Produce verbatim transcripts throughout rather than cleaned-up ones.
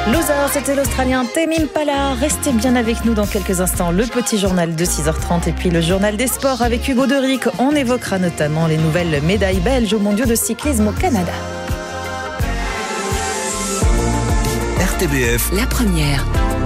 Loser, c'était l'Australien Tame Impala. Restez bien avec nous dans quelques instants. Le petit journal de six heures trente et puis le journal des sports avec Hugo Deric. On évoquera notamment les nouvelles médailles belges aux mondiaux de cyclisme au Canada. R T B F, la première.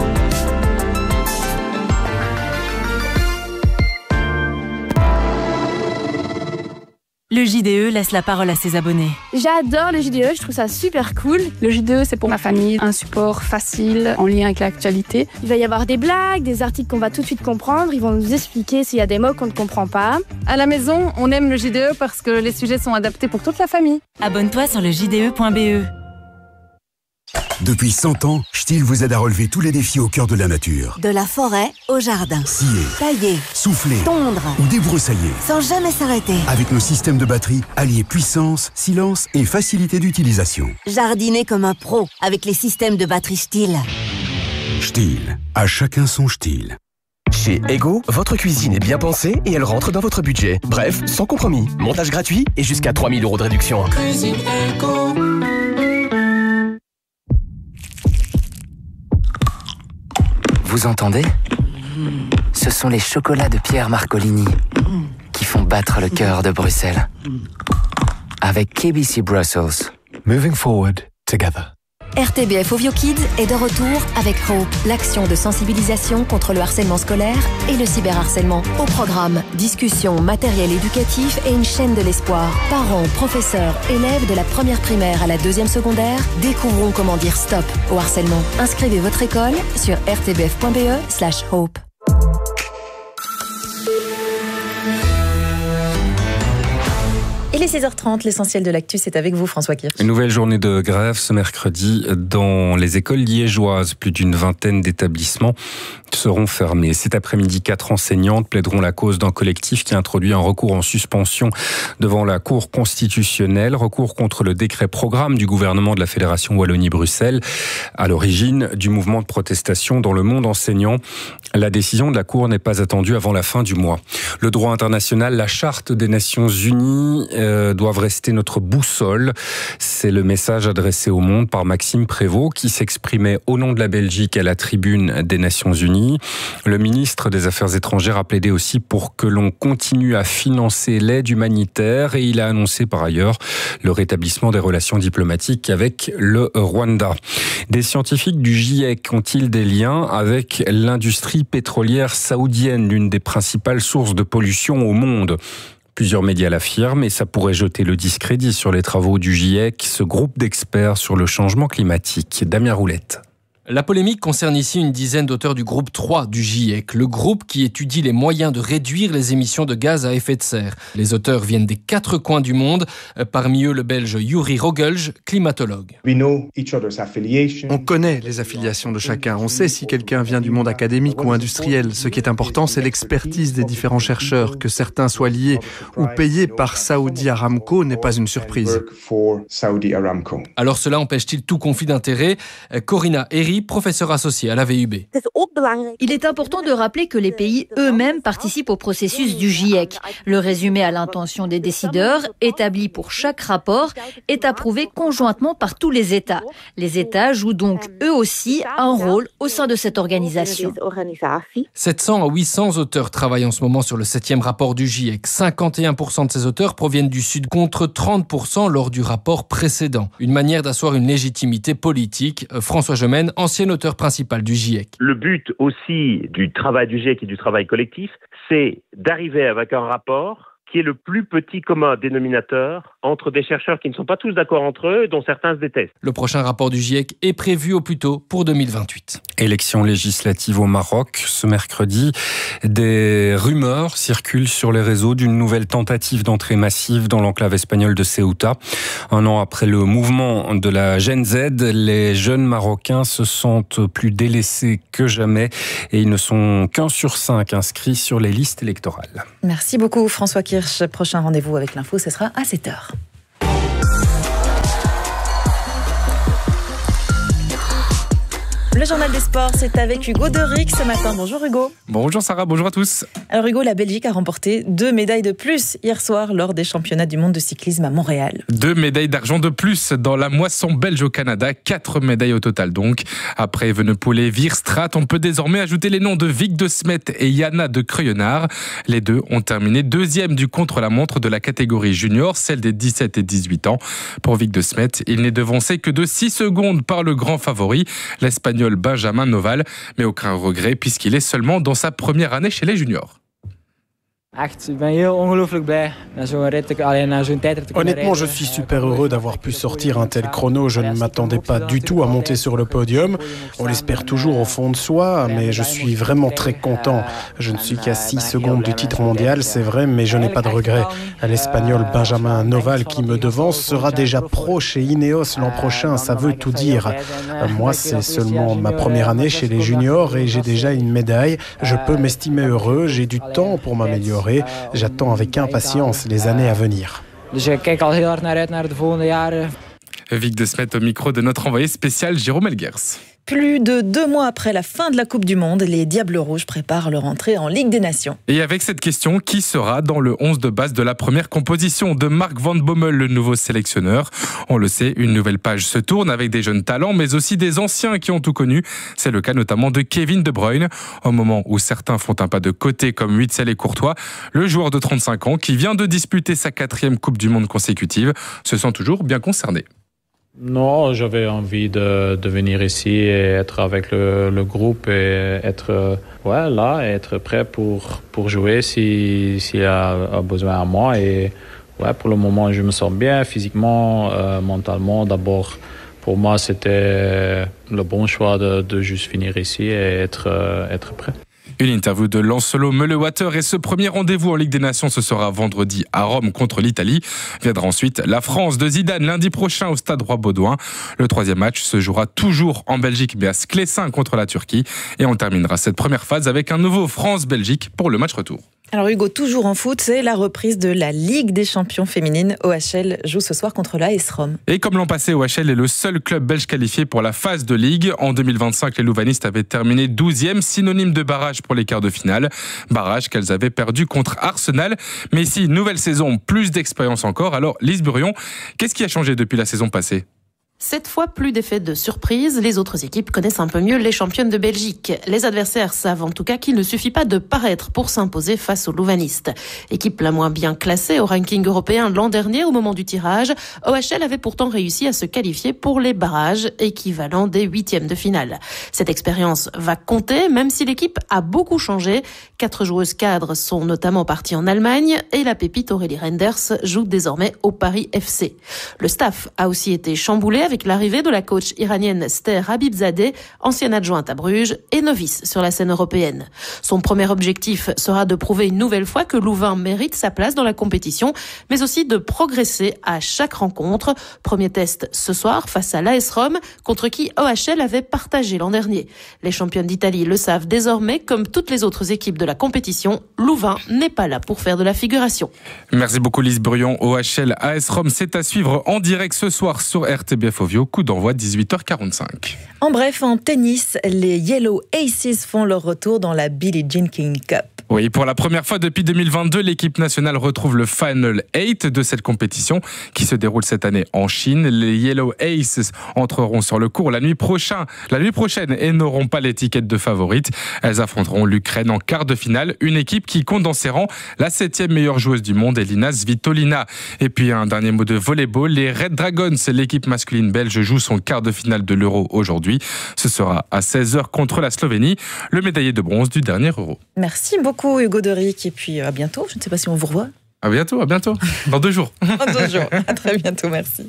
Le J D E laisse la parole à ses abonnés. J'adore le J D E, je trouve ça super cool. Le J D E, c'est pour ma famille, un support facile, en lien avec l'actualité. Il va y avoir des blagues, des articles qu'on va tout de suite comprendre. Ils vont nous expliquer s'il y a des mots qu'on ne comprend pas. À la maison, on aime le J D E parce que les sujets sont adaptés pour toute la famille. Abonne-toi sur le j d e point b e. Depuis cent ans, Stihl vous aide à relever tous les défis au cœur de la nature. De la forêt au jardin. Scier, tailler, souffler, tondre ou débroussailler. Sans jamais s'arrêter. Avec nos systèmes de batterie, alliés puissance, silence et facilité d'utilisation. Jardiner comme un pro avec les systèmes de batterie Stihl. Stihl, à chacun son Stihl. Chez Ego, votre cuisine est bien pensée et elle rentre dans votre budget. Bref, sans compromis. Montage gratuit et jusqu'à trois mille euros de réduction. Cuisine Ego. Vous entendez ? Ce sont les chocolats de Pierre Marcolini qui font battre le cœur de Bruxelles. Avec K B C Brussels. Moving forward together. R T B F Ovio Kids est de retour avec Hope, l'action de sensibilisation contre le harcèlement scolaire et le cyberharcèlement. Au programme, discussion, matériel éducatif et une chaîne de l'espoir. Parents, professeurs, élèves de la première primaire à la deuxième secondaire, découvrons comment dire stop au harcèlement. Inscrivez votre école sur r t b f point b e slash hope. Il est six heures trente, l'essentiel de l'actu, c'est avec vous François Kirch. Une nouvelle journée de grève ce mercredi dans les écoles liégeoises. Plus d'une vingtaine d'établissements seront fermés. Cet après-midi, quatre enseignantes plaideront la cause d'un collectif qui a introduit un recours en suspension devant la Cour constitutionnelle. Recours contre le décret programme du gouvernement de la Fédération Wallonie-Bruxelles, à l'origine du mouvement de protestation dans le monde enseignant. La décision de la Cour n'est pas attendue avant la fin du mois. Le droit international, la Charte des Nations Unies euh, doivent rester notre boussole. C'est le message adressé au monde par Maxime Prévost qui s'exprimait au nom de la Belgique à la tribune des Nations Unies. Le ministre des Affaires étrangères a plaidé aussi pour que l'on continue à financer l'aide humanitaire et il a annoncé par ailleurs le rétablissement des relations diplomatiques avec le Rwanda. Des scientifiques du GIEC ont-ils des liens avec l'industrie pétrolière saoudienne, l'une des principales sources de pollution au monde ? Plusieurs médias l'affirment et ça pourrait jeter le discrédit sur les travaux du GIEC, ce groupe d'experts sur le changement climatique. Damien Roulette. La polémique concerne ici une dizaine d'auteurs du groupe trois du GIEC, le groupe qui étudie les moyens de réduire les émissions de gaz à effet de serre. Les auteurs viennent des quatre coins du monde, parmi eux le Belge Yuri Rogelj, climatologue. On connaît les affiliations de chacun, on sait si quelqu'un vient du monde académique ou industriel. Ce qui est important, c'est l'expertise des différents chercheurs. Que certains soient liés ou payés par Saudi Aramco n'est pas une surprise. Alors cela empêche-t-il tout conflit d'intérêts ? Corinna Herry, professeur associé à la V U B. Il est important de rappeler que les pays eux-mêmes participent au processus du GIEC. Le résumé à l'intention des décideurs, établi pour chaque rapport, est approuvé conjointement par tous les États. Les États jouent donc eux aussi un rôle au sein de cette organisation. sept cents à huit cents auteurs travaillent en ce moment sur le septième rapport du GIEC. cinquante et un pour cent de ces auteurs proviennent du Sud contre trente pour cent lors du rapport précédent. Une manière d'asseoir une légitimité politique. François Gemène, ancien auteur principal du GIEC. Le but aussi du travail du GIEC et du travail collectif, c'est d'arriver avec un rapport qui est le plus petit commun dénominateur entre des chercheurs qui ne sont pas tous d'accord entre eux et dont certains se détestent. Le prochain rapport du GIEC est prévu au plus tôt pour deux mille vingt-huit. Élections législatives au Maroc ce mercredi. Des rumeurs circulent sur les réseaux d'une nouvelle tentative d'entrée massive dans l'enclave espagnole de Ceuta. Un an après le mouvement de la Gen Z, les jeunes Marocains se sentent plus délaissés que jamais et ils ne sont qu'un sur cinq inscrits sur les listes électorales. Merci beaucoup François Kirch. Prochain rendez-vous avec l'info, ce sera à sept heures. Le Le journal des sports, c'est avec Hugo Deric ce matin. Bonjour Hugo. Bonjour Sarah, bonjour à tous. Alors Hugo, la Belgique a remporté deux médailles de plus hier soir lors des championnats du monde de cyclisme à Montréal. Deux médailles d'argent de plus dans la moisson belge au Canada, quatre médailles au total donc. Après Evenepoel et Weerstraat, on peut désormais ajouter les noms de Vic de Smet et Jana de Kreuenaar. Les deux ont terminé deuxième du contre-la-montre de la catégorie junior, celle des dix-sept et dix-huit ans. Pour Vic de Smet, il n'est devancé que de six secondes par le grand favori, l'Espagnol Benjamin Noval, mais aucun regret puisqu'il est seulement dans sa première année chez les juniors. Honnêtement, je suis super heureux d'avoir pu sortir un tel chrono. Je ne m'attendais pas du tout à monter sur le podium. On l'espère toujours au fond de soi, mais je suis vraiment très content. Je ne suis qu'à six secondes du titre mondial, c'est vrai, mais je n'ai pas de regrets. L'Espagnol Benjamin Noval qui me devance sera déjà pro chez Ineos l'an prochain, ça veut tout dire. Moi, c'est seulement ma première année chez les juniors et j'ai déjà une médaille. Je peux m'estimer heureux, j'ai du temps pour m'améliorer. J'attends avec impatience les années à venir. Vic de Smet au micro de notre envoyé spécial Jérôme Elgers. Plus de deux mois après la fin de la Coupe du Monde, les Diables Rouges préparent leur entrée en Ligue des Nations. Et avec cette question, qui sera dans le onze de base de la première composition de Mark Van Bommel, le nouveau sélectionneur? On le sait, une nouvelle page se tourne avec des jeunes talents, mais aussi des anciens qui ont tout connu. C'est le cas notamment de Kevin De Bruyne. Au moment où certains font un pas de côté comme Witsel et Courtois, le joueur de trente-cinq ans qui vient de disputer sa quatrième Coupe du Monde consécutive se sent toujours bien concerné. Non, j'avais envie de, de venir ici et être avec le, le groupe et être ouais, là et être prêt pour, pour jouer s'il si, si a, a besoin de moi. Et ouais, pour le moment, je me sens bien physiquement, euh, mentalement. D'abord, pour moi, c'était le bon choix de, de juste finir ici et être, euh, être prêt. Une interview de Lancelot Meulewater et ce premier rendez-vous en Ligue des Nations, ce sera vendredi à Rome contre l'Italie. Viendra ensuite la France de Zidane lundi prochain au Stade Roi-Baudouin. Le troisième match se jouera toujours en Belgique mais à Sclessin contre la Turquie. Et on terminera cette première phase avec un nouveau France-Belgique pour le match retour. Alors Hugo, toujours en foot, c'est la reprise de la Ligue des champions féminines. O H L joue ce soir contre l'A S Rome. Et comme l'an passé, O H L est le seul club belge qualifié pour la phase de Ligue. En deux mille vingt-cinq, les Louvanistes avaient terminé douzième, synonyme de barrage pour les quarts de finale. Barrage qu'elles avaient perdu contre Arsenal. Mais ici, nouvelle saison, plus d'expérience encore. Alors Lise Burion, qu'est-ce qui a changé depuis la saison passée ? Cette fois, plus d'effet de surprise. Les autres équipes connaissent un peu mieux les championnes de Belgique. Les adversaires savent en tout cas qu'il ne suffit pas de paraître pour s'imposer face aux Louvanistes. Équipe la moins bien classée au ranking européen l'an dernier au moment du tirage, O H L avait pourtant réussi à se qualifier pour les barrages, équivalent des huitièmes de finale. Cette expérience va compter, même si l'équipe a beaucoup changé. Quatre joueuses cadres sont notamment parties en Allemagne et la pépite Aurélie Renders joue désormais au Paris F C. Le staff a aussi été chamboulé avec l'arrivée de la coach iranienne Ster Habibzadeh, ancienne adjointe à Bruges et novice sur la scène européenne. Son premier objectif sera de prouver une nouvelle fois que Louvain mérite sa place dans la compétition, mais aussi de progresser à chaque rencontre. Premier test ce soir face à l'A S Rome, contre qui O H L avait partagé l'an dernier. Les championnes d'Italie le savent désormais, comme toutes les autres équipes de la compétition, Louvain n'est pas là pour faire de la figuration. Merci beaucoup Lise Burion. O H L A S Rome, c'est à suivre en direct ce soir sur R T B F Ovio, coup d'envoi dix-huit heures quarante-cinq. En bref, en tennis, les Yellow Aces font leur retour dans la Billie Jean King Cup. Oui, pour la première fois depuis deux mille vingt-deux, l'équipe nationale retrouve le Final eight de cette compétition qui se déroule cette année en Chine. Les Yellow Aces entreront sur le court la nuit prochaine, la nuit prochaine et n'auront pas l'étiquette de favorite. Elles affronteront l'Ukraine en quart de finale, une équipe qui compte dans ses rangs la septième meilleure joueuse du monde, Elina Svitolina. Et puis un dernier mot de volleyball, les Red Dragons, l'équipe masculine belge, joue son quart de finale de l'Euro aujourd'hui. Ce sera à seize heures contre la Slovénie, le médaillé de bronze du dernier Euro. Merci beaucoup Hugo Deric et puis à bientôt. Je ne sais pas si on vous revoit. À bientôt, à bientôt. Dans deux jours. Dans deux jours. À très bientôt, merci.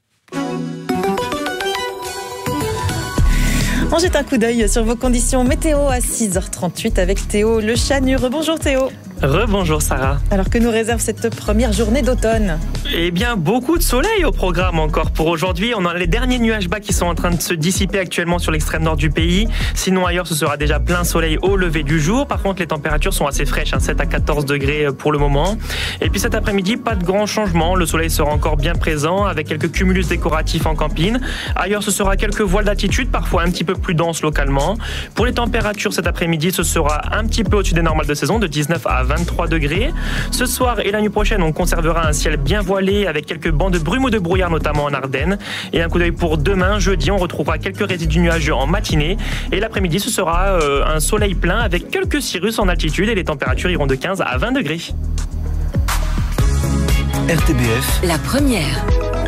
On jette un coup d'œil sur vos conditions météo à six heures trente-huit avec Théo Le Chanure. Bonjour Théo. Rebonjour Sarah. Alors que nous réserve cette première journée d'automne? Eh bien, beaucoup de soleil au programme encore pour aujourd'hui. On a les derniers nuages bas qui sont en train de se dissiper actuellement sur l'extrême nord du pays. Sinon, ailleurs, ce sera déjà plein soleil au lever du jour. Par contre, les températures sont assez fraîches, hein, sept à quatorze degrés pour le moment. Et puis cet après-midi, pas de grands changements. Le soleil sera encore bien présent avec quelques cumulus décoratifs en campine. Ailleurs, ce sera quelques voiles d'altitude, parfois un petit peu plus denses localement. Pour les températures cet après-midi, ce sera un petit peu au-dessus des normales de saison, de dix-neuf à vingt-trois degrés. Ce soir et la nuit prochaine, on conservera un ciel bien voilé avec quelques bancs de brume ou de brouillard, notamment en Ardennes. Et un coup d'œil pour demain, jeudi, on retrouvera quelques résidus nuageux en matinée. Et l'après-midi, ce sera euh, un soleil plein avec quelques cirrus en altitude et les températures iront de quinze à vingt degrés. R T B F, la première.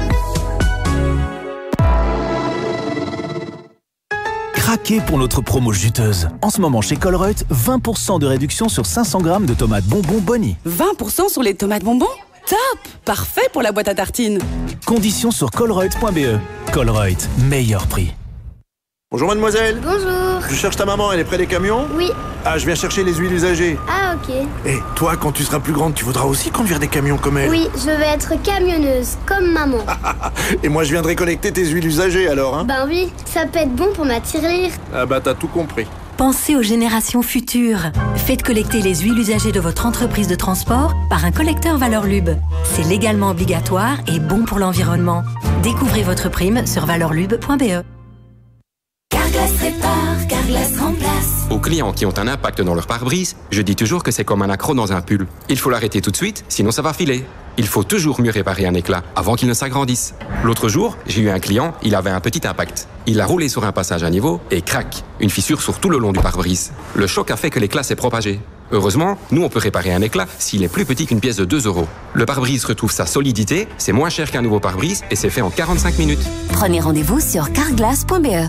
Craquez pour notre promo juteuse. En ce moment chez Colruyt, vingt pour cent de réduction sur cinq cents grammes de tomates bonbons Bonnie. vingt pour cent sur les tomates bonbons? Top! Parfait pour la boîte à tartines. Conditions sur colruyt point b e. Colruyt, meilleur prix. Bonjour mademoiselle. Bonjour. Je cherche ta maman, elle est près des camions? Oui. Ah, je viens chercher les huiles usagées. Ah, ok. Et toi, quand tu seras plus grande, tu voudras aussi conduire des camions comme elle? Oui, je vais être camionneuse, comme maman. Et moi, je viendrai collecter tes huiles usagées alors, hein? Ben oui, ça peut être bon pour ma tirelire. Ah bah, t'as tout compris. Pensez aux générations futures. Faites collecter les huiles usagées de votre entreprise de transport par un collecteur Valeur Lube. C'est légalement obligatoire et bon pour l'environnement. Découvrez votre prime sur valeur lube point b e. Carglass répare, Carglass remplace. Aux clients qui ont un impact dans leur pare-brise, je dis toujours que c'est comme un accroc dans un pull. Il faut l'arrêter tout de suite, sinon ça va filer. Il faut toujours mieux réparer un éclat avant qu'il ne s'agrandisse. L'autre jour, j'ai eu un client, il avait un petit impact. Il a roulé sur un passage à niveau et crac, une fissure sur tout le long du pare-brise. Le choc a fait que l'éclat s'est propagé. Heureusement, nous on peut réparer un éclat s'il est plus petit qu'une pièce de deux euros. Le pare-brise retrouve sa solidité, c'est moins cher qu'un nouveau pare-brise et c'est fait en quarante-cinq minutes. Prenez rendez-vous sur carglass point b e.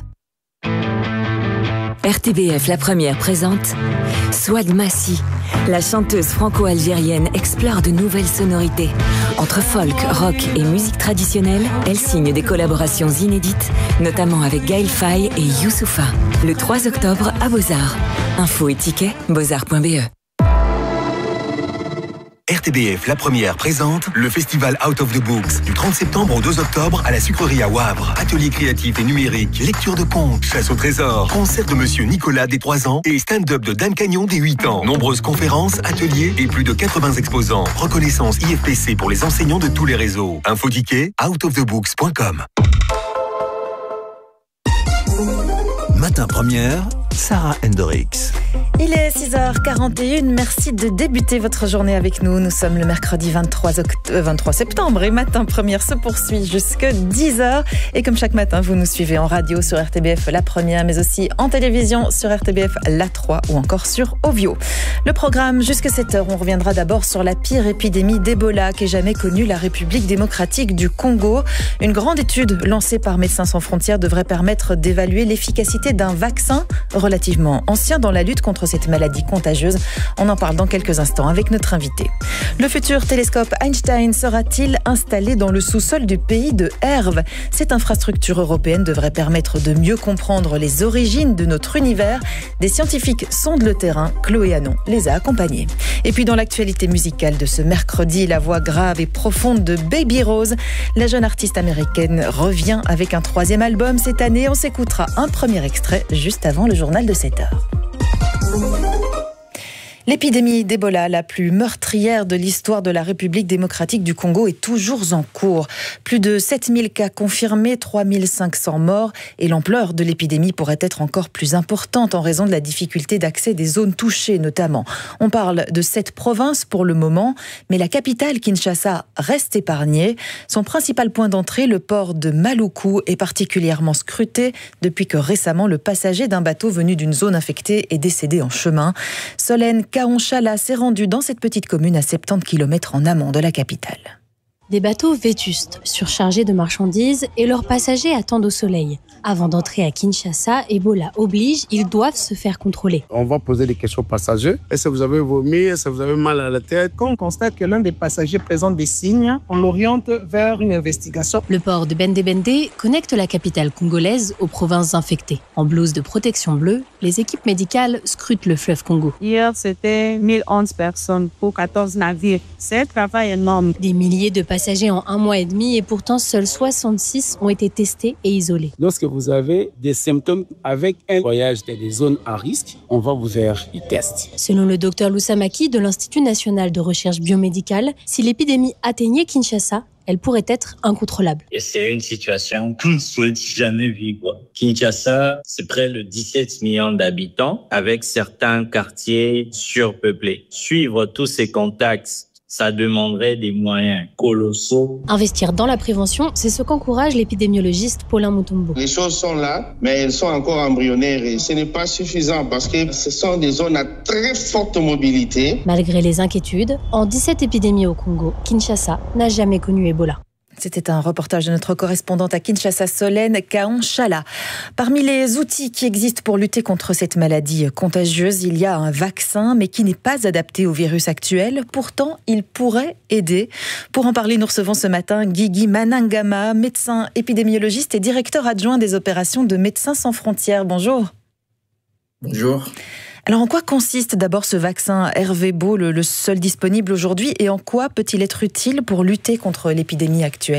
R T B F La Première présente Souad Massi. La chanteuse franco-algérienne explore de nouvelles sonorités. Entre folk, rock et musique traditionnelle, elle signe des collaborations inédites, notamment avec Gaël Faye et Youssoupha. Le trois octobre à Beaux-Arts. Infos et tickets, beaux-arts point b e. R T B F La Première présente le festival Out of the Books du trente septembre au deux octobre à la Sucrerie à Wavre. Ateliers créatifs et numériques, lecture de contes, chasse au trésor, concert de Monsieur Nicolas des trois ans et stand-up de Dan Cagnon des huit ans. Nombreuses conférences, ateliers et plus de quatre-vingts exposants. Reconnaissance I F P C pour les enseignants de tous les réseaux. Info ticket, out of the books point com. Matin Première, Sarah Hendricks. Il est six heures quarante et une, merci de débuter votre journée avec nous. Nous sommes le mercredi vingt-trois, oct- euh, vingt-trois septembre et Matin Première se poursuit jusque dix heures. Et comme chaque matin, vous nous suivez en radio sur R T B F La Première, mais aussi en télévision sur R T B F La trois ou encore sur Ovio. Le programme jusque sept heures, on reviendra d'abord sur la pire épidémie d'Ebola qu'ait jamais connue la République démocratique du Congo. Une grande étude lancée par Médecins sans frontières devrait permettre d'évaluer l'efficacité d'un vaccin relativement ancien dans la lutte contre cette maladie contagieuse. On en parle dans quelques instants avec notre invité. Le futur télescope Einstein sera-t-il installé dans le sous-sol du pays de Herve? Cette infrastructure européenne devrait permettre de mieux comprendre les origines de notre univers. Des scientifiques sondent le terrain. Chloé Hanon les a accompagnés. Et puis dans l'actualité musicale de ce mercredi, la voix grave et profonde de Baby Rose. La jeune artiste américaine revient avec un troisième album cette année. On s'écoutera un premier extrait juste avant le journal de sept heures. L'épidémie d'Ebola, la plus meurtrière de l'histoire de la République démocratique du Congo, est toujours en cours. Plus de sept mille cas confirmés, trois mille cinq cents morts, et l'ampleur de l'épidémie pourrait être encore plus importante en raison de la difficulté d'accès des zones touchées notamment. On parle de sept provinces pour le moment, mais la capitale Kinshasa reste épargnée. Son principal point d'entrée, le port de Maluku, est particulièrement scruté depuis que récemment le passager d'un bateau venu d'une zone infectée est décédé en chemin. Solène Kaonchala s'est rendu dans cette petite commune à soixante-dix kilomètres en amont de la capitale. Des bateaux vétustes, surchargés de marchandises et leurs passagers attendent au soleil. Avant d'entrer à Kinshasa, Ebola oblige, ils doivent se faire contrôler. On va poser des questions aux passagers. Est-ce que vous avez vomi? Est-ce que vous avez mal à la tête? Quand on constate que l'un des passagers présente des signes, on l'oriente vers une investigation. Le port de Bende-Bende connecte la capitale congolaise aux provinces infectées. En blouse de protection bleue, les équipes médicales scrutent le fleuve Congo. Hier, c'était mille onze personnes pour quatorze navires. C'est un travail énorme. Des milliers de passagers en un mois et demi et pourtant seuls soixante-six ont été testés et isolés. Lorsque vous avez des symptômes avec un voyage dans des zones à risque, on va vous faire des tests. Selon le docteur Lusamaki de l'Institut national de recherche biomédicale, si l'épidémie atteignait Kinshasa, elle pourrait être incontrôlable. Et c'est une situation qu'on ne souhaite jamais vivre. Kinshasa, c'est près de dix-sept millions d'habitants avec certains quartiers surpeuplés. Suivre tous ces contacts, ça demanderait des moyens colossaux. Investir dans la prévention, c'est ce qu'encourage l'épidémiologiste Paulin Mutombo. Les choses sont là, mais elles sont encore embryonnaires et ce n'est pas suffisant parce que ce sont des zones à très forte mobilité. Malgré les inquiétudes, en dix-sept épidémies au Congo, Kinshasa n'a jamais connu Ebola. C'était un reportage de notre correspondante à Kinshasa, Solène Kaonchala. Parmi les outils qui existent pour lutter contre cette maladie contagieuse, il y a un vaccin, mais qui n'est pas adapté au virus actuel. Pourtant, il pourrait aider. Pour en parler, nous recevons ce matin Guigui Manangama, médecin épidémiologiste et directeur adjoint des opérations de Médecins sans frontières. Bonjour. Bonjour. Alors, en quoi consiste d'abord ce vaccin Ervebo, le, le seul disponible aujourd'hui, et en quoi peut-il être utile pour lutter contre l'épidémie actuelle ?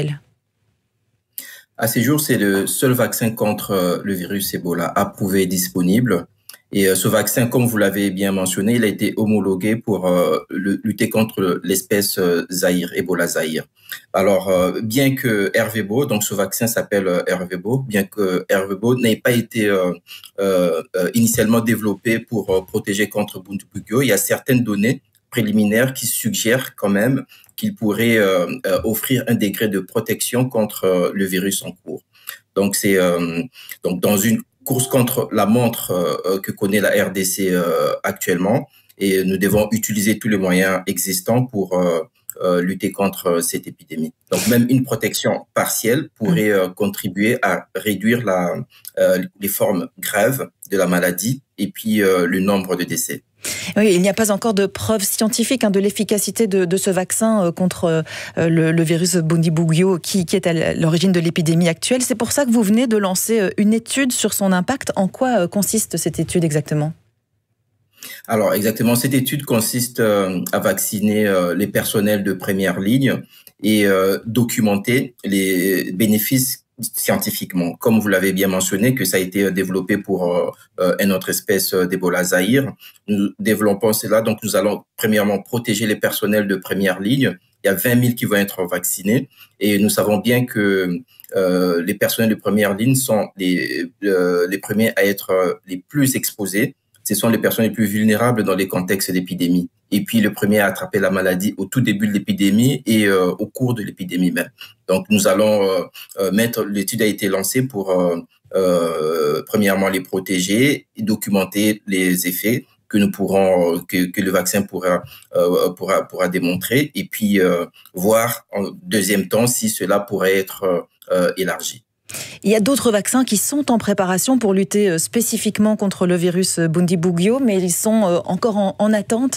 À ce jour, c'est le seul vaccin contre le virus Ebola approuvé et disponible. Et ce vaccin, comme vous l'avez bien mentionné, il a été homologué pour euh, le, lutter contre l'espèce euh, Zaïre, Ebola Zaïre. Alors, euh, bien que Ervebo, donc ce vaccin s'appelle euh, Ervebo, bien que Ervebo n'ait pas été euh, euh, initialement développé pour euh, protéger contre Bundibugyo, il y a certaines données préliminaires qui suggèrent quand même qu'il pourrait euh, euh, offrir un degré de protection contre euh, le virus en cours. Donc, c'est euh, donc dans une course contre la montre euh, que connaît la R D C euh, actuellement, et nous devons utiliser tous les moyens existants pour euh, euh, lutter contre cette épidémie. Donc même une protection partielle pourrait euh, contribuer à réduire la, euh, les formes graves de la maladie et puis euh, le nombre de décès. Oui, il n'y a pas encore de preuves scientifiques hein, de l'efficacité de, de ce vaccin euh, contre euh, le, le virus Bundibugyo qui, qui est à l'origine de l'épidémie actuelle. C'est pour ça que vous venez de lancer euh, une étude sur son impact. En quoi euh, consiste cette étude exactement ? Alors exactement, cette étude consiste euh, à vacciner euh, les personnels de première ligne et euh, documenter les bénéfices scientifiquement, comme vous l'avez bien mentionné, que ça a été développé pour euh, une autre espèce d'Ebola Zaïre. Nous développons cela, donc nous allons premièrement protéger les personnels de première ligne. Il y a vingt mille qui vont être vaccinés et nous savons bien que euh, les personnels de première ligne sont les, euh, les premiers à être les plus exposés. Ce sont les personnes les plus vulnérables dans les contextes d'épidémie. Et puis, le premier à attraper la maladie au tout début de l'épidémie et euh, au cours de l'épidémie même. Donc, nous allons euh, mettre, l'étude a été lancée pour, euh, euh, premièrement, les protéger et documenter les effets que nous pourrons, que, que le vaccin pourra, euh, pourra, pourra démontrer. Et puis, euh, voir en deuxième temps si cela pourrait être euh, élargi. Il y a d'autres vaccins qui sont en préparation pour lutter spécifiquement contre le virus Bundibugyo, mais ils sont encore en, en attente.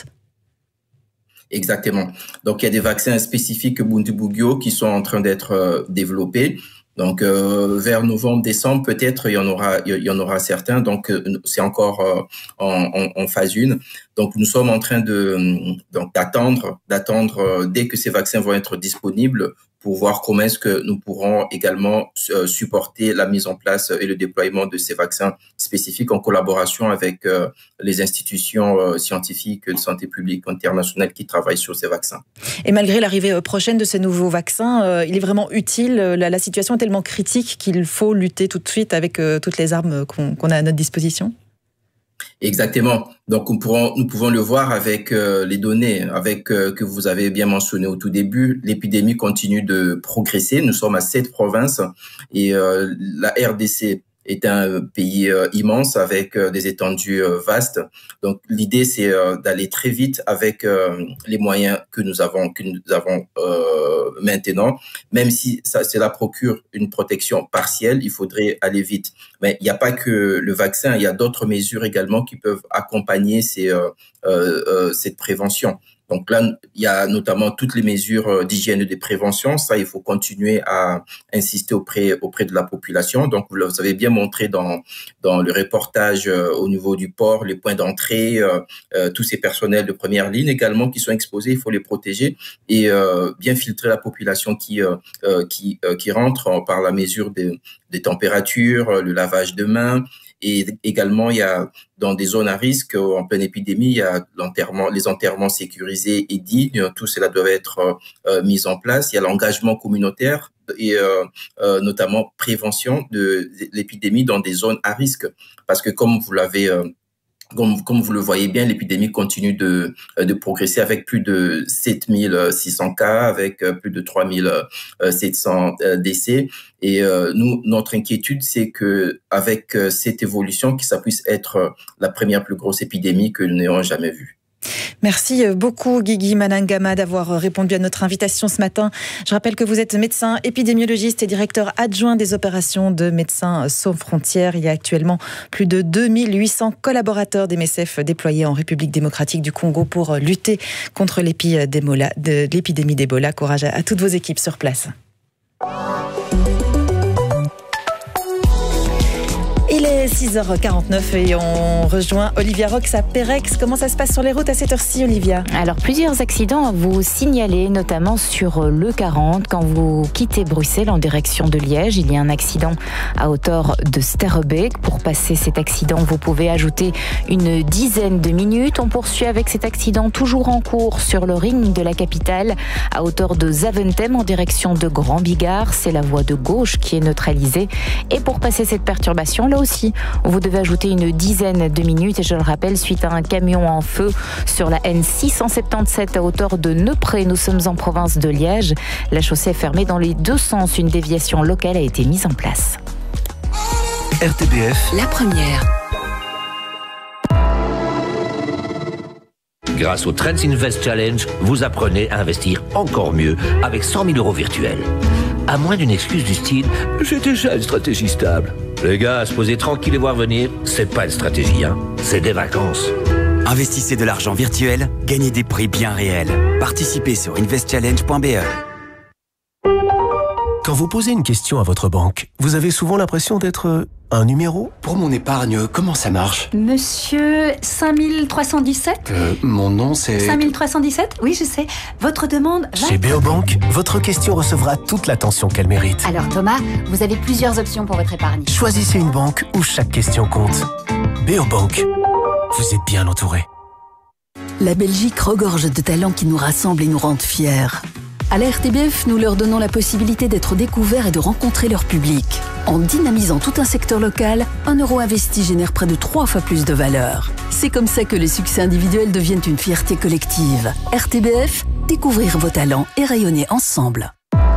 Exactement. Donc, il y a des vaccins spécifiques Bundibugyo qui sont en train d'être développés. Donc, euh, vers novembre, décembre, peut-être, il y en aura, il y en aura certains. Donc, euh, c'est encore euh, en, en, en phase un. Donc, nous sommes en train de, donc, d'attendre, d'attendre euh, dès que ces vaccins vont être disponibles pour voir comment est-ce que nous pourrons également euh, supporter la mise en place et le déploiement de ces vaccins spécifiques en collaboration avec euh, les institutions euh, scientifiques de santé publique internationale qui travaillent sur ces vaccins. Et malgré l'arrivée prochaine de ces nouveaux vaccins, euh, il est vraiment utile, la, la situation est tellement critique qu'il faut lutter tout de suite avec euh, toutes les armes qu'on, qu'on a à notre disposition? Exactement. Donc, nous pouvons, nous pouvons le voir avec euh, les données, avec euh, que vous avez bien mentionné au tout début. L'épidémie continue de progresser. Nous sommes à sept provinces et euh, la R D C est un pays euh, immense avec euh, des étendues euh, vastes. Donc l'idée c'est euh, d'aller très vite avec euh, les moyens que nous avons que nous avons euh, maintenant. Même si ça, cela procure une protection partielle, il faudrait aller vite. Mais il n'y a pas que le vaccin, il y a d'autres mesures également qui peuvent accompagner ces, euh, euh, cette prévention. Donc là, il y a notamment toutes les mesures d'hygiène et de prévention. Ça, il faut continuer à insister auprès auprès de la population. Donc, vous avez bien montré dans dans le reportage euh, au niveau du port, les points d'entrée, euh, euh, tous ces personnels de première ligne également qui sont exposés, il faut les protéger et euh, bien filtrer la population qui euh, qui euh, qui rentre par la mesure des des températures, le lavage de mains. Et également, il y a dans des zones à risque, en pleine épidémie, il y a l'enterrement, les enterrements sécurisés et dignes. Tout cela doit être euh, mis en place. Il y a l'engagement communautaire et euh, euh, notamment prévention de l'épidémie dans des zones à risque. Parce que comme vous l'avez euh, Comme, comme vous le voyez bien, l'épidémie continue de, de progresser avec plus de sept mille six cents cas, avec plus de trois mille sept cents décès. Et euh, nous, notre inquiétude, c'est que avec cette évolution, que ça puisse être la première plus grosse épidémie que nous n'ayons jamais vue. Merci beaucoup Guigui Manangama d'avoir répondu à notre invitation ce matin. Je rappelle que vous êtes médecin épidémiologiste et directeur adjoint des opérations de Médecins sans frontières. Il y a actuellement plus de deux mille huit cents collaborateurs d'M S F déployés en République démocratique du Congo pour lutter contre l'épidémie d'Ebola. Courage à toutes vos équipes sur place. Il est six heures quarante-neuf et on rejoint Olivia Rox à Pérex. Comment ça se passe sur les routes à cette heure-ci, Olivia ? Alors, plusieurs accidents à vous signaler, notamment sur l'E quarante. Quand vous quittez Bruxelles en direction de Liège, il y a un accident à hauteur de Sterrebeek. Pour passer cet accident, vous pouvez ajouter une dizaine de minutes. On poursuit avec cet accident toujours en cours sur le ring de la capitale à hauteur de Zaventem en direction de Grand Bigard. C'est la voie de gauche qui est neutralisée. Et pour passer cette perturbation, là aussi, vous devez ajouter une dizaine de minutes et je le rappelle, suite à un camion en feu sur la N six cent soixante-dix-sept à hauteur de Neupré. Nous sommes en province de Liège. La chaussée est fermée dans les deux sens. Une déviation locale a été mise en place. R T B F, la première. Grâce au Trends Invest Challenge, vous apprenez à investir encore mieux avec cent mille euros virtuels. À moins d'une excuse du style « j'ai déjà une stratégie stable ». Les gars, se poser tranquille et voir venir, c'est pas une stratégie, hein, c'est des vacances. Investissez de l'argent virtuel, gagnez des prix bien réels. Participez sur invest challenge point b e. Quand vous posez une question à votre banque, vous avez souvent l'impression d'être un numéro ? Pour mon épargne, comment ça marche ? Monsieur cinq mille trois cent dix-sept ? Euh, mon nom c'est... cinq mille trois cent dix-sept ? Oui, je sais. Votre demande va... Chez Beobank, votre question recevra toute l'attention qu'elle mérite. Alors Thomas, vous avez plusieurs options pour votre épargne. Choisissez une banque où chaque question compte. Beobank, vous êtes bien entouré. La Belgique regorge de talents qui nous rassemblent et nous rendent fiers. À la R T B F, nous leur donnons la possibilité d'être découverts et de rencontrer leur public. En dynamisant tout un secteur local, un euro investi génère près de trois fois plus de valeur. C'est comme ça que les succès individuels deviennent une fierté collective. R T B F, découvrir vos talents et rayonner ensemble.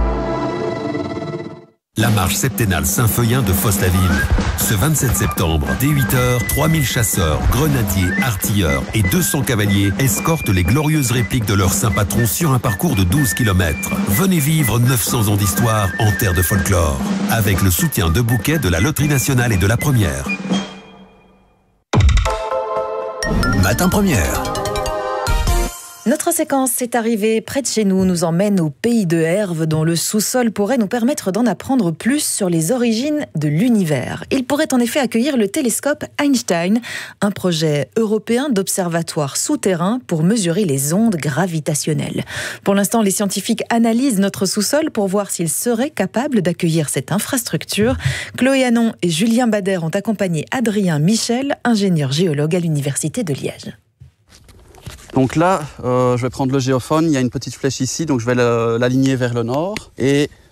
La marche septennale Saint-Feuillin de Fosse-la-Ville. Ce vingt-sept septembre, dès huit heures, trois mille chasseurs, grenadiers, artilleurs et deux cents cavaliers escortent les glorieuses répliques de leur saint patron sur un parcours de douze kilomètres. Venez vivre neuf cents ans d'histoire en terre de folklore. Avec le soutien de Bouquet, de la Loterie Nationale et de la Première. Matin Première. Notre séquence est arrivée près de chez nous, nous emmène au pays de Herve, dont le sous-sol pourrait nous permettre d'en apprendre plus sur les origines de l'univers. Il pourrait en effet accueillir le télescope Einstein, un projet européen d'observatoire souterrain pour mesurer les ondes gravitationnelles. Pour l'instant, les scientifiques analysent notre sous-sol pour voir s'il serait capable d'accueillir cette infrastructure. Chloé Hanon et Julien Bader ont accompagné Adrien Michel, ingénieur géologue à l'Université de Liège. Donc là, euh, je vais prendre le géophone, il y a une petite flèche ici, donc je vais l'aligner vers le nord et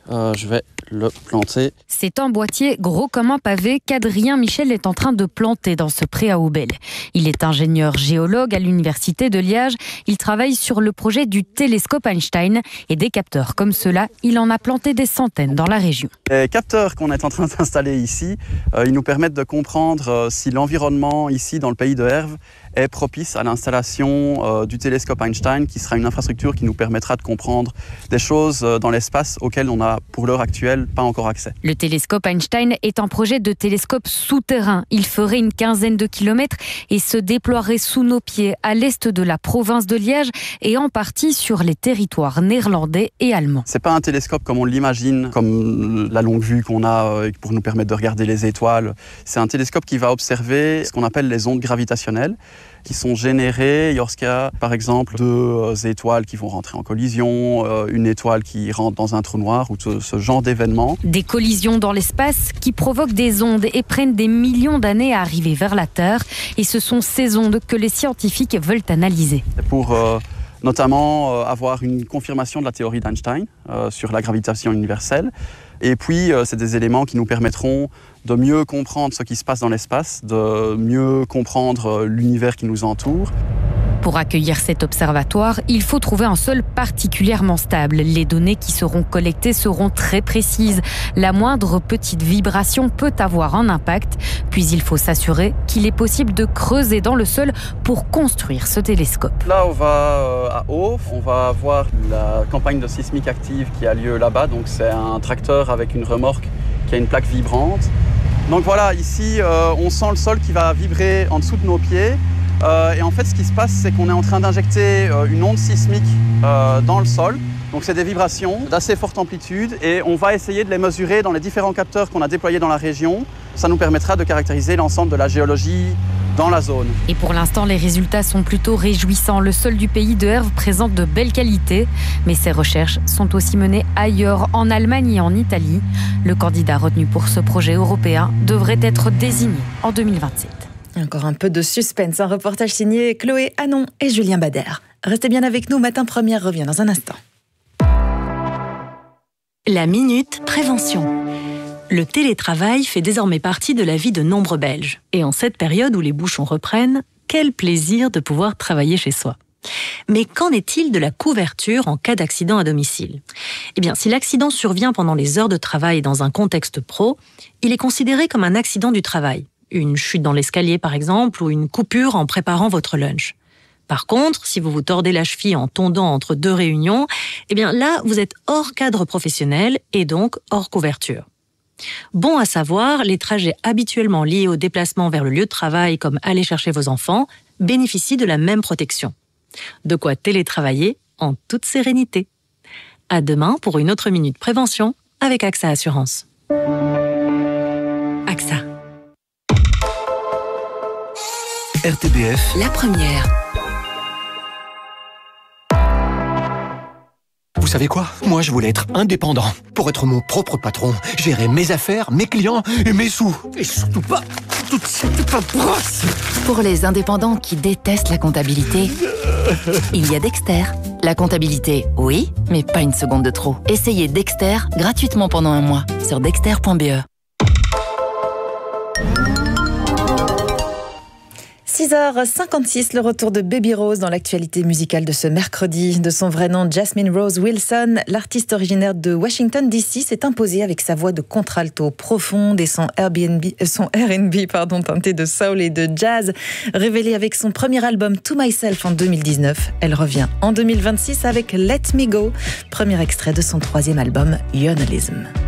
Euh, je vais le planter. C'est un boîtier gros comme un pavé qu'Adrien Michel est en train de planter dans ce pré à Aubel. Il est ingénieur géologue à l'université de Liège. Il travaille sur le projet du télescope Einstein et des capteurs comme ceux-là, il en a planté des centaines dans la région. Les capteurs qu'on est en train d'installer ici, euh, ils nous permettent de comprendre euh, si l'environnement ici dans le pays de Herve est propice à l'installation euh, du télescope Einstein, qui sera une infrastructure qui nous permettra de comprendre des choses euh, dans l'espace auxquelles on n'a pour l'heure actuelle pas encore accès. Le télescope Einstein est un projet de télescope souterrain. Il ferait une quinzaine de kilomètres et se déploierait sous nos pieds à l'est de la province de Liège et en partie sur les territoires néerlandais et allemands. C'est pas un télescope comme on l'imagine, comme la longue vue qu'on a euh, pour nous permettre de regarder les étoiles. C'est un télescope qui va observer ce qu'on appelle les ondes gravitationnelles, qui sont générées lorsqu'il y a par exemple deux étoiles qui vont rentrer en collision, une étoile qui rentre dans un trou noir ou ce genre d'événements. Des collisions dans l'espace qui provoquent des ondes et prennent des millions d'années à arriver vers la Terre. Et ce sont ces ondes que les scientifiques veulent analyser. Pour euh, notamment euh, avoir une confirmation de la théorie d'Einstein euh, sur la gravitation universelle. Et puis, euh, c'est des éléments qui nous permettront de mieux comprendre ce qui se passe dans l'espace, de mieux comprendre l'univers qui nous entoure. Pour accueillir cet observatoire, il faut trouver un sol particulièrement stable. Les données qui seront collectées seront très précises. La moindre petite vibration peut avoir un impact. Puis il faut s'assurer qu'il est possible de creuser dans le sol pour construire ce télescope. Là, on va à Hauf, on va voir la campagne de sismique active qui a lieu là-bas. Donc c'est un tracteur avec une remorque qui a une plaque vibrante. Donc voilà, ici, euh, on sent le sol qui va vibrer en dessous de nos pieds. Euh, et en fait, ce qui se passe, c'est qu'on est en train d'injecter euh, une onde sismique euh, dans le sol. Donc c'est des vibrations d'assez forte amplitude et on va essayer de les mesurer dans les différents capteurs qu'on a déployés dans la région. Ça nous permettra de caractériser l'ensemble de la géologie dans la zone. Et pour l'instant, les résultats sont plutôt réjouissants. Le sol du pays de Herve présente de belles qualités, mais ces recherches sont aussi menées ailleurs, en Allemagne et en Italie. Le candidat retenu pour ce projet européen devrait être désigné en deux mille vingt-sept. Encore un peu de suspense, un reportage signé Chloé Hanon et Julien Bader. Restez bien avec nous, Matin Première revient dans un instant. La Minute Prévention. Le télétravail fait désormais partie de la vie de nombreux Belges. Et en cette période où les bouchons reprennent, quel plaisir de pouvoir travailler chez soi. Mais qu'en est-il de la couverture en cas d'accident à domicile ? Eh bien, si l'accident survient pendant les heures de travail dans un contexte pro, il est considéré comme un accident du travail. Une chute dans l'escalier par exemple, ou une coupure en préparant votre lunch. Par contre, si vous vous tordez la cheville en tondant entre deux réunions, eh bien là, vous êtes hors cadre professionnel et donc hors couverture. Bon à savoir, les trajets habituellement liés au déplacement vers le lieu de travail, comme aller chercher vos enfants, bénéficient de la même protection. De quoi télétravailler en toute sérénité. À demain pour une autre Minute Prévention avec A X A Assurance. A X A. R T B F. La première. Vous savez quoi? Moi, je voulais être indépendant. Pour être mon propre patron, gérer mes affaires, mes clients et mes sous. Et surtout pas toute cette paperasse. Pour les indépendants qui détestent la comptabilité, il y a Dexter. La comptabilité, oui, mais pas une seconde de trop. Essayez Dexter gratuitement pendant un mois sur dexter point b e. six heures cinquante-six, le retour de Baby Rose dans l'actualité musicale de ce mercredi. De son vrai nom, Jasmine Rose Wilson, l'artiste originaire de Washington D C s'est imposée avec sa voix de contralto profonde et son Airbnb, son R and B pardon, teinté de soul et de jazz. Révélée avec son premier album To Myself en deux mille dix-neuf, elle revient en deux mille vingt-six avec Let Me Go, premier extrait de son troisième album Journalism.